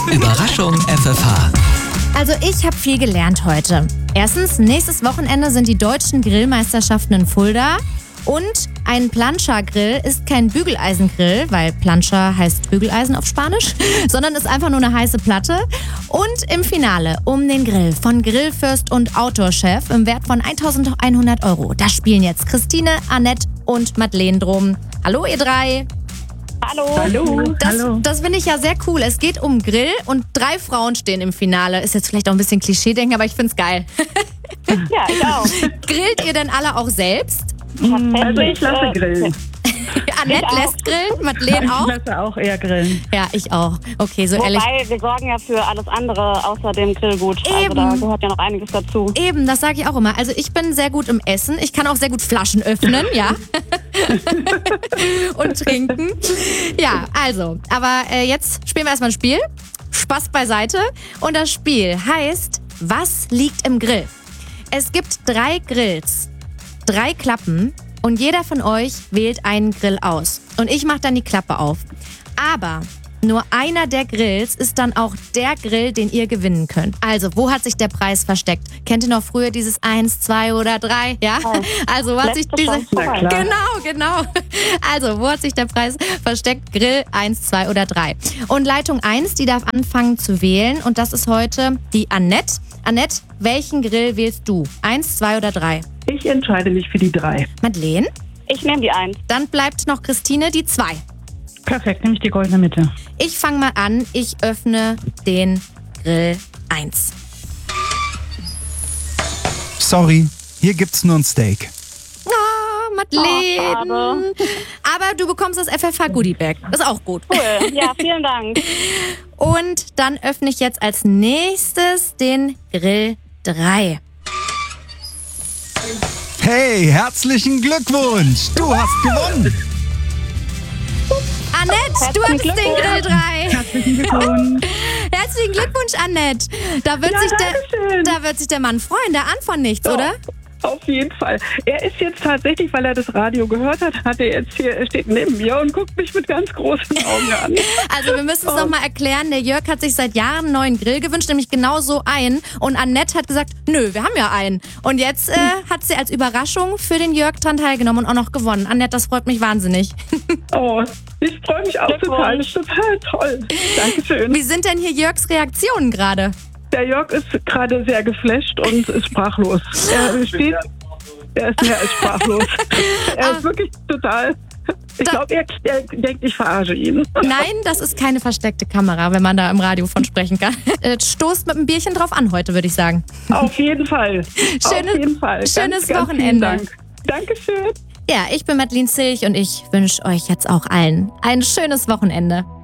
Überraschung FFH. Also ich habe viel gelernt heute. Erstens, nächstes Wochenende sind die deutschen Grillmeisterschaften in Fulda. Und ein Plancha-Grill ist kein Bügeleisengrill, weil Plancha heißt Bügeleisen auf Spanisch, sondern ist einfach nur eine heiße Platte. Und im Finale um den Grill von Grillfürst und Outdoor-Chef im Wert von 1.100 €. Da spielen jetzt Christine, Annette und Madeleine drum. Hallo ihr drei. Hallo. Das finde ich ja sehr cool. Es geht um Grill und 3 Frauen stehen im Finale. Ist jetzt vielleicht auch ein bisschen Klischee-denken, aber ich finde es geil. Ja, ich auch. Grillt ihr denn alle auch selbst? Also ich lasse grillen. Annette lässt grillen, Madeleine auch? Ich lasse auch eher grillen. Ja, ich auch. Okay, so ehrlich. Wobei, wir sorgen ja für alles andere außer dem Grillgut. Eben. Also da gehört ja noch einiges dazu. Eben, das sage ich auch immer. Also ich bin sehr gut im Essen. Ich kann auch sehr gut Flaschen öffnen, ja. Und trinken. Ja, also. Aber jetzt spielen wir erstmal ein Spiel. Spaß beiseite. Und das Spiel heißt, was liegt im Grill? Es gibt 3 Grills, 3 Klappen. Und jeder von euch wählt einen Grill aus. Und ich mache dann die Klappe auf. Aber nur einer der Grills ist dann auch der Grill, den ihr gewinnen könnt. Also, wo hat sich der Preis versteckt? Kennt ihr noch früher dieses 1, 2 oder 3? Ja? Also, wo hat sich dieser... Genau. Also, wo hat sich der Preis versteckt? Grill 1, 2 oder 3. Und Leitung 1, die darf anfangen zu wählen. Und das ist heute die Annette. Annette, welchen Grill wählst du? 1, 2 oder 3? Ich entscheide mich für die 3. Madeleine? Ich nehme die 1. Dann bleibt noch Christine, die 2. Perfekt, nehme ich die goldene Mitte. Ich fange mal an. Ich öffne den Grill 1. Sorry, hier gibt's nur ein Steak. Ah, Madeleine. Aber du bekommst das FFH Goodie Bag. Ist auch gut. Cool. Ja, vielen Dank. Und dann öffne ich jetzt als nächstes den Grill 3. Hey, herzlichen Glückwunsch! Du hast gewonnen! Annette, du hattest den Grill 3. Herzlichen Glückwunsch. Herzlichen Glückwunsch, Annette. Da wird sich der Mann freuen, der ahnt von nichts, oder? Auf jeden Fall. Er ist jetzt tatsächlich, weil er das Radio gehört hat, er steht neben mir und guckt mich mit ganz großen Augen an. Also wir müssen es nochmal erklären. Der Jörg hat sich seit Jahren einen neuen Grill gewünscht, nämlich genau so einen. Und Annette hat gesagt, nö, wir haben ja einen. Und jetzt hat sie als Überraschung für den Jörg dran teilgenommen und auch noch gewonnen. Annette, das freut mich wahnsinnig. Oh, ich freue mich auch total. Das ist total toll. Dankeschön. Wie sind denn hier Jörgs Reaktionen gerade? Der Jörg ist gerade sehr geflasht und ist sprachlos. Er ist mehr als sprachlos. Er ist wirklich total... Ich glaube, er denkt, ich verarsche ihn. Nein, das ist keine versteckte Kamera, wenn man da im Radio von sprechen kann. Stoßt mit einem Bierchen drauf an heute, würde ich sagen. Auf jeden Fall. Schönes ganz Wochenende. Vielen Dank. Dankeschön. Ja, ich bin Madeleine Zilch und ich wünsche euch jetzt auch allen ein schönes Wochenende.